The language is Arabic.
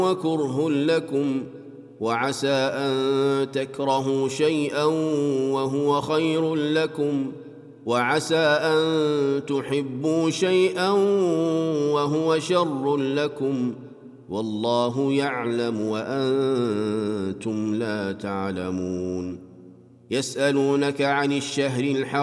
وكره لكم، وعسى أن تكرهوا شيئا وهو خير لكم، وعسى أن تحبوا شيئا وهو شر لكم، والله يعلم وأنتم لا تعلمون. يسألونك عن الشهر الحرام